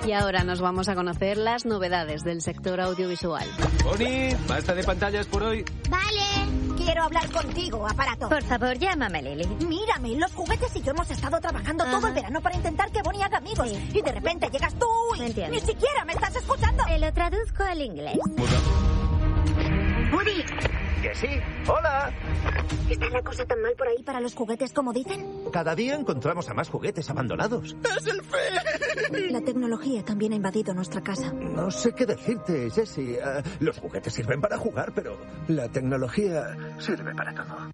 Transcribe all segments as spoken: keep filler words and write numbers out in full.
Y ahora nos vamos a conocer las novedades del sector audiovisual. Bonnie, basta de pantallas por hoy. Vale. Quiero hablar contigo, aparato. Por favor, llámame, Lily. Mírame, los juguetes y yo hemos estado trabajando Ajá. todo el verano para intentar que Bonnie haga amigos. Sí. Y de repente llegas tú y Entiendo. ni siquiera me estás escuchando. Te lo traduzco al inglés. Woody, Que sí. Hola. ¿está la cosa tan mal por ahí para los juguetes como dicen? Cada día encontramos a más juguetes abandonados. La tecnología también ha invadido nuestra casa. No sé qué decirte, Jessie. Uh, los juguetes sirven para jugar, pero la tecnología sirve para todo.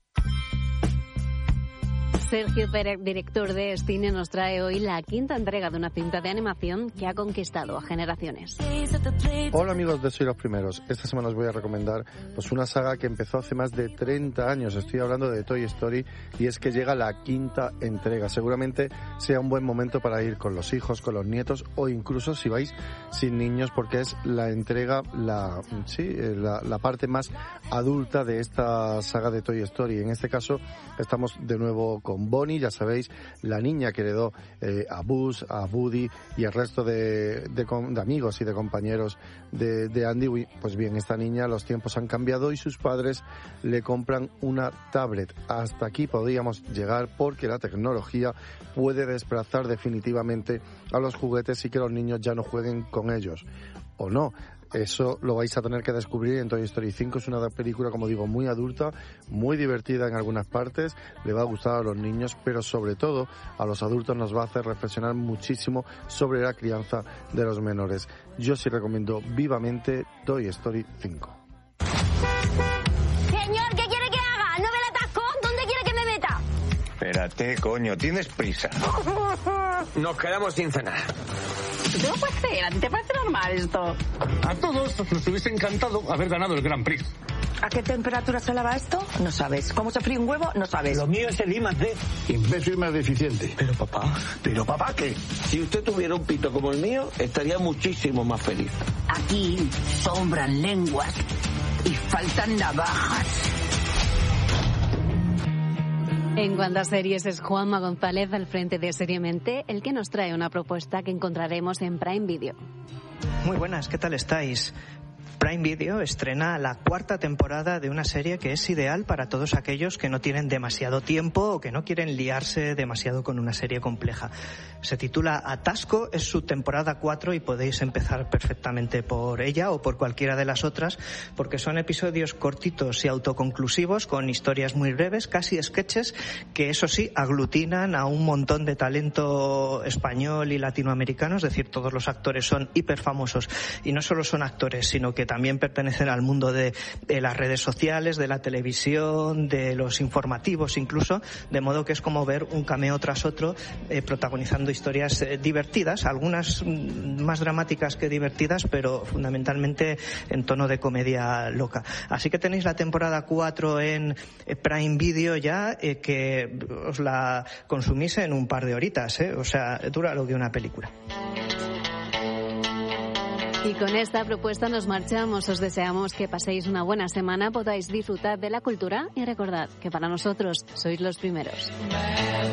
Sergio Pérez, director de Destiny, nos trae hoy la quinta entrega de una cinta de animación que ha conquistado a generaciones. Hola amigos de Soy los Primeros. Esta semana os voy a recomendar pues una saga que empezó hace más de treinta años. Estoy hablando de Toy Story y es que llega la quinta entrega. Seguramente sea un buen momento para ir con los hijos, con los nietos o incluso si vais sin niños, porque es la entrega, la sí, la, la parte más adulta de esta saga de Toy Story. En este caso estamos de nuevo con Bonnie, ya sabéis, la niña que heredó eh, a Buzz, a Woody y el resto de, de, de amigos y de compañeros de, de Andy. Pues bien, esta niña, los tiempos han cambiado y sus padres le compran una tablet. Hasta aquí podríamos llegar porque la tecnología puede desplazar definitivamente a los juguetes y que los niños ya no jueguen con ellos. ¿O no? Eso lo vais a tener que descubrir en Toy Story cinco. Es una película, como digo, muy adulta, muy divertida en algunas partes, le va a gustar a los niños, pero sobre todo a los adultos nos va a hacer reflexionar muchísimo sobre la crianza de los menores. Yo sí recomiendo vivamente Toy Story cinco. Señor, ¿qué quiere que haga? ¿No me la atasco? ¿Dónde quiere que me meta? Espérate, coño, tienes prisa. Nos quedamos sin cenar. ¿Qué no puede ser? ¿A ti te parece normal esto? A todos nos hubiese encantado haber ganado el Grand Prix. ¿A qué temperatura se lava esto? No sabes. ¿Cómo se fríe un huevo? No sabes. Lo mío es el I más D. Imbécil más deficiente. Pero papá, ¿Pero papá qué? si usted tuviera un pito como el mío, estaría muchísimo más feliz. Aquí sobran lenguas y faltan navajas. En cuanto a series, es Juanma González al frente de Seriamente, el que nos trae una propuesta que encontraremos en Prime Video. Muy buenas, ¿qué tal estáis? Prime Video estrena la cuarta temporada de una serie que es ideal para todos aquellos que no tienen demasiado tiempo o que no quieren liarse demasiado con una serie compleja. Se titula Atasco, es su temporada cuatro y podéis empezar perfectamente por ella o por cualquiera de las otras, porque son episodios cortitos y autoconclusivos con historias muy breves, casi sketches, que eso sí aglutinan a un montón de talento español y latinoamericano, es decir, todos los actores son hiper famosos y no solo son actores, sino que también pertenecen al mundo de, de las redes sociales, de la televisión, de los informativos incluso, de modo que es como ver un cameo tras otro eh, protagonizando historias eh, divertidas, algunas más dramáticas que divertidas, pero fundamentalmente en tono de comedia loca. Así que tenéis la temporada cuatro en eh, Prime Video ya, eh, que os la consumís en un par de horitas, eh, o sea, dura lo que una película. Y con esta propuesta nos marchamos. Os deseamos que paséis una buena semana, podáis disfrutar de la cultura y recordad que para nosotros sois los primeros.